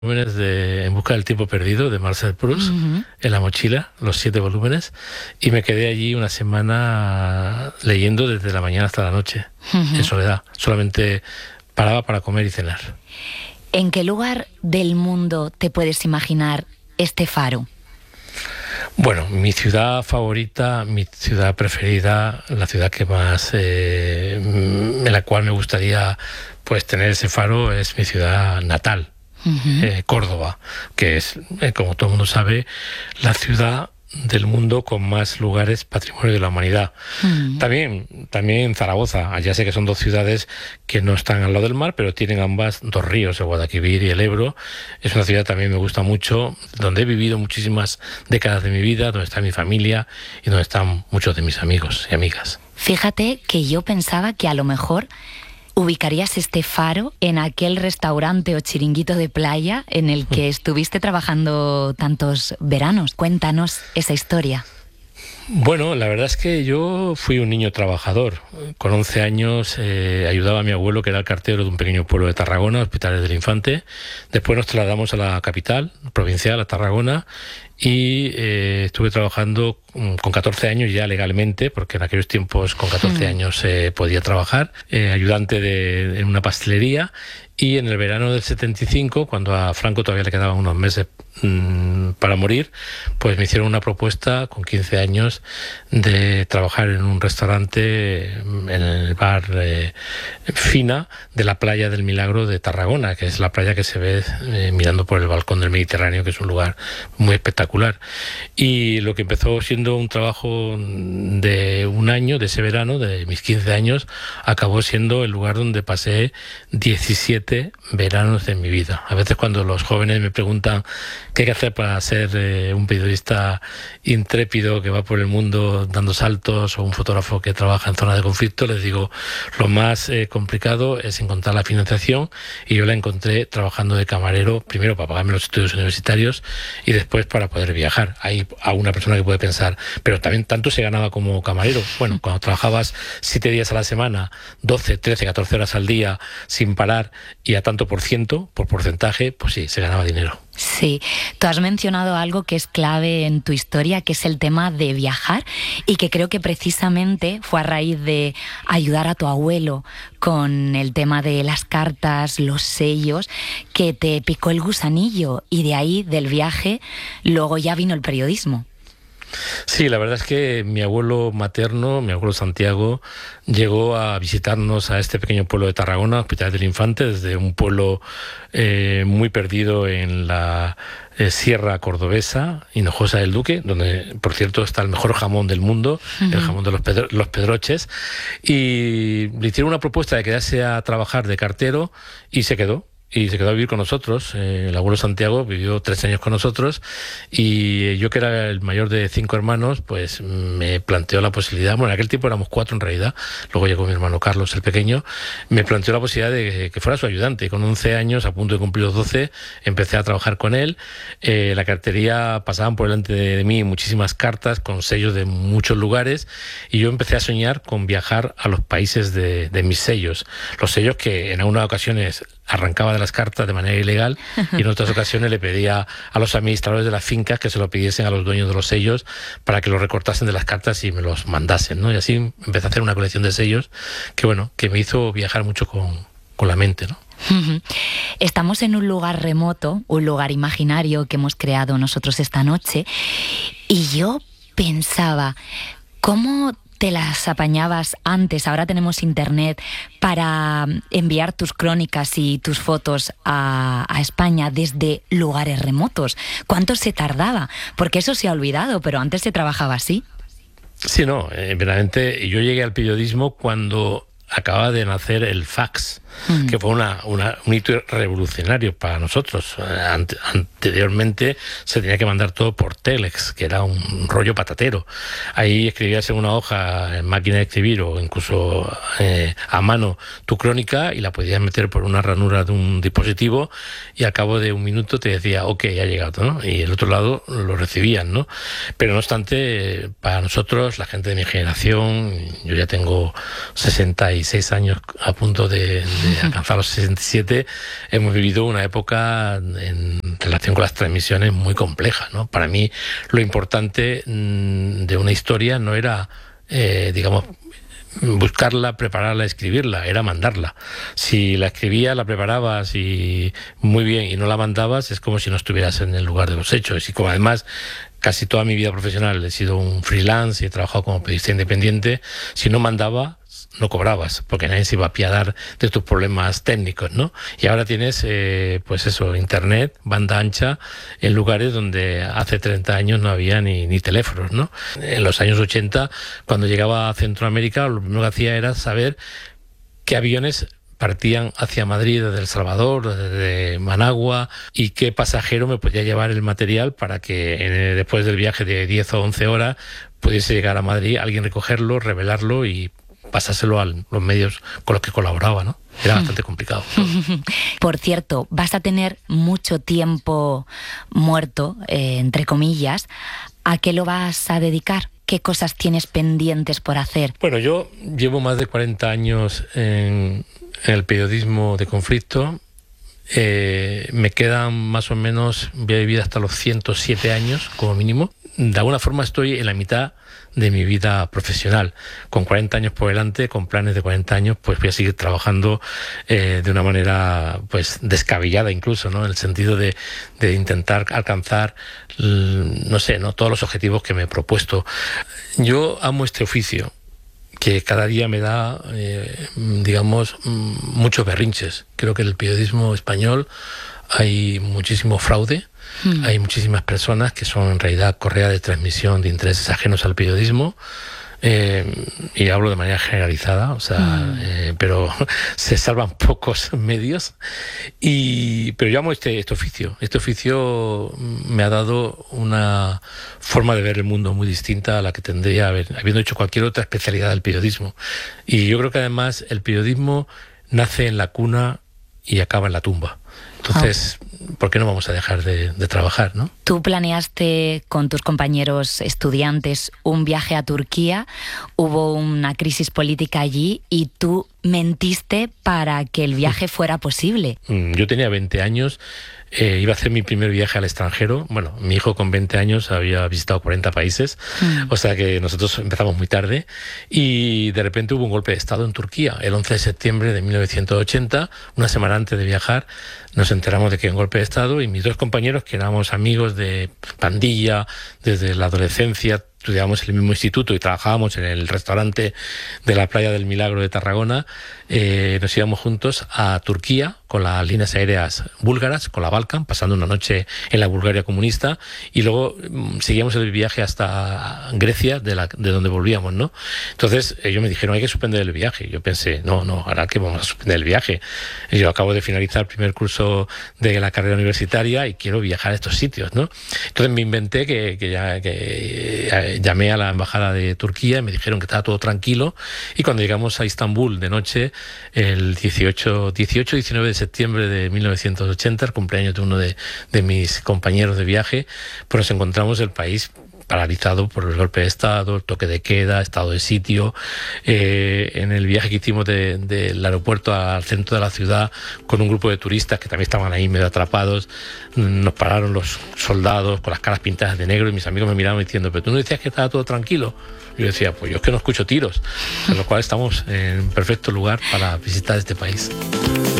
volúmenes de En busca del tiempo perdido de Marcel Proust en la mochila, los 7 volúmenes, y me quedé allí una semana leyendo desde la mañana hasta la noche, en soledad. Solamente paraba para comer y cenar. ¿En qué lugar del mundo te puedes imaginar este faro? Bueno, mi ciudad favorita, mi ciudad preferida, la ciudad que más en la cual me gustaría pues tener ese faro es mi ciudad natal. Córdoba, que es, como todo el mundo sabe, la ciudad del mundo con más lugares patrimonio de la humanidad. También Zaragoza. Allá sé que son 2 ciudades que no están al lado del mar, pero tienen ambas 2 ríos, el Guadalquivir y el Ebro. Es una ciudad que también me gusta mucho, donde he vivido muchísimas décadas de mi vida, donde está mi familia y donde están muchos de mis amigos y amigas. Fíjate que yo pensaba que a lo mejor ubicarías este faro en aquel restaurante o chiringuito de playa en el que estuviste trabajando tantos veranos. Cuéntanos esa historia. Bueno, la verdad es que yo fui un niño trabajador. Con 11 años ayudaba a mi abuelo, que era el cartero de un pequeño pueblo de Tarragona, Hospitales del Infante. Después nos trasladamos a la capital provincial, a Tarragona, y estuve trabajando con 14 años ya legalmente, porque en aquellos tiempos con 14 años se podía trabajar, ayudante en una pastelería. Y en el verano del 75, cuando a Franco todavía le quedaban unos meses para morir, pues me hicieron una propuesta con 15 años de trabajar en un restaurante, en el bar Fina de la playa del Milagro de Tarragona, que es la playa que se ve mirando por el balcón del Mediterráneo, que es un lugar muy espectacular. Y lo que empezó siendo un trabajo de un año, de ese verano, de mis 15 años, acabó siendo el lugar donde pasé 17 veranos de mi vida. A veces cuando los jóvenes me preguntan qué hay que hacer para ser un periodista intrépido que va por el mundo dando saltos, o un fotógrafo que trabaja en zonas de conflicto, les digo, lo más complicado es encontrar la financiación, y yo la encontré trabajando de camarero, primero para pagarme los estudios universitarios y después para poder viajar. Hay alguna persona que puede pensar, pero también tanto se ganaba como camarero. Bueno, cuando trabajabas 7 días a la semana, 12, 13, 14 horas al día sin parar, y a tanto por porcentaje, pues sí, se ganaba dinero. Sí, tú has mencionado algo que es clave en tu historia, que es el tema de viajar, y que creo que precisamente fue a raíz de ayudar a tu abuelo con el tema de las cartas, los sellos, que te picó el gusanillo, y de ahí, del viaje, luego ya vino el periodismo. Sí, la verdad es que mi abuelo materno, mi abuelo Santiago, llegó a visitarnos a este pequeño pueblo de Tarragona, Hospitales del Infante, desde un pueblo muy perdido en la sierra cordobesa, Hinojosa del Duque, donde, por cierto, está el mejor jamón del mundo, el jamón de los Pedroches, y le hicieron una propuesta de quedarse a trabajar de cartero, y se quedó. Y se quedó a vivir con nosotros. El abuelo Santiago vivió 3 años con nosotros, y yo, que era el mayor de 5 hermanos, pues me planteó la posibilidad, bueno, en aquel tiempo éramos 4 en realidad, luego llegó mi hermano Carlos, el pequeño, me planteó la posibilidad de que fuera su ayudante. Y con 11 años, a punto de cumplir los 12, empecé a trabajar con él. La cartería, pasaban por delante de mí muchísimas cartas con sellos de muchos lugares, y yo empecé a soñar con viajar a los países de mis sellos. Los sellos que en algunas ocasiones arrancaba de las cartas de manera ilegal, y en otras ocasiones le pedía a los administradores de las fincas que se lo pidiesen a los dueños de los sellos para que los recortasen de las cartas y me los mandasen, ¿no? Y así empecé a hacer una colección de sellos que, bueno, que me hizo viajar mucho con la mente, ¿no? Estamos en un lugar remoto, un lugar imaginario que hemos creado nosotros esta noche, y yo pensaba, ¿cómo te las apañabas antes? Ahora tenemos internet para enviar tus crónicas y tus fotos a España desde lugares remotos. ¿Cuánto se tardaba? Porque eso se ha olvidado, pero antes se trabajaba así. Sí, no, verdaderamente yo llegué al periodismo cuando acaba de nacer el fax, que fue un hito revolucionario para nosotros. Anteriormente se tenía que mandar todo por Telex, que era un rollo patatero. Ahí escribías en una hoja, en máquina de escribir, o incluso a mano, tu crónica, y la podías meter por una ranura de un dispositivo, y al cabo de un minuto te decía, ok, ya ha llegado, ¿no? Y el otro lado lo recibían, ¿no? Pero no obstante, para nosotros, la gente de mi generación, yo ya tengo 66 años a punto de alcanzar los 67, hemos vivido una época en relación con las transmisiones muy compleja, ¿no? Para mí lo importante de una historia no era, digamos, buscarla, prepararla, escribirla, era mandarla. Si la escribías, la preparabas y muy bien y no la mandabas, es como si no estuvieras en el lugar de los hechos. Y como además casi toda mi vida profesional he sido un freelance y he trabajado como periodista independiente, si no mandaba, no cobrabas, porque nadie se iba a apiadar de tus problemas técnicos, ¿no? Y ahora tienes, pues eso, internet, banda ancha, en lugares donde hace 30 años no había ni teléfonos, ¿no? En los años 80, cuando llegaba a Centroamérica, lo primero que hacía era saber qué aviones partían hacia Madrid desde El Salvador, desde Managua, y qué pasajero me podía llevar el material para que después del viaje de 10 o 11 horas pudiese llegar a Madrid, alguien recogerlo, revelarlo y pasárselo a los medios con los que colaboraba, ¿no? Era bastante complicado. Por cierto, vas a tener mucho tiempo muerto, entre comillas. ¿A qué lo vas a dedicar? ¿Qué cosas tienes pendientes por hacer? Bueno, yo llevo más de 40 años en el periodismo de conflicto. Me quedan más o menos, voy a vivir hasta los 107 años como mínimo. De alguna forma estoy en la mitad de mi vida profesional. Con 40 años por delante, con planes de 40 años, pues voy a seguir trabajando de una manera pues descabellada incluso, ¿no? En el sentido de intentar alcanzar, no sé, ¿no? Todos los objetivos que me he propuesto. Yo amo este oficio, que cada día me da, digamos, muchos berrinches. Creo que en el periodismo español hay muchísimo fraude. Hay muchísimas personas que son en realidad correa de transmisión de intereses ajenos al periodismo, y hablo de manera generalizada, o sea, pero se salvan pocos medios. Pero yo amo este oficio. Este oficio me ha dado una forma de ver el mundo muy distinta a la que tendría habiendo hecho cualquier otra especialidad del periodismo. Y yo creo que además el periodismo nace en la cuna y acaba en la tumba. Entonces, ¿por qué no vamos a dejar de trabajar, no? Tú planeaste con tus compañeros estudiantes un viaje a Turquía, hubo una crisis política allí y tú mentiste para que el viaje fuera posible. Yo tenía 20 años, iba a hacer mi primer viaje al extranjero. Bueno, mi hijo con 20 años había visitado 40 países, o sea que nosotros empezamos muy tarde y de repente hubo un golpe de Estado en Turquía. El 11 de septiembre de 1980, una semana antes de viajar, nos enteramos de que había un golpe de Estado y mis dos compañeros, que éramos amigos de pandilla desde la adolescencia, estudiábamos en el mismo instituto y trabajábamos en el restaurante de la Playa del Milagro de Tarragona, nos íbamos juntos a Turquía con las líneas aéreas búlgaras, con la Balkan, pasando una noche en la Bulgaria comunista, y luego seguíamos el viaje hasta Grecia, de donde volvíamos, ¿no? Entonces ellos me dijeron, hay que suspender el viaje. Yo pensé, no, ahora que vamos a suspender el viaje. Yo acabo de finalizar el primer curso de la carrera universitaria y quiero viajar a estos sitios, ¿no? Entonces me inventé que llamé a la embajada de Turquía y me dijeron que estaba todo tranquilo, y cuando llegamos a Istambul de noche, el 18-19 de septiembre de 1980, el cumpleaños de uno de mis compañeros de viaje, pues nos encontramos el país paralizado por el golpe de Estado, el toque de queda, estado de sitio. En el viaje que hicimos del aeropuerto al centro de la ciudad con un grupo de turistas que también estaban ahí medio atrapados, nos pararon los soldados con las caras pintadas de negro y mis amigos me miraban diciendo, pero tú no decías que estaba todo tranquilo. Yo decía, pues yo es que no escucho tiros, con lo cual estamos en perfecto lugar para visitar este país.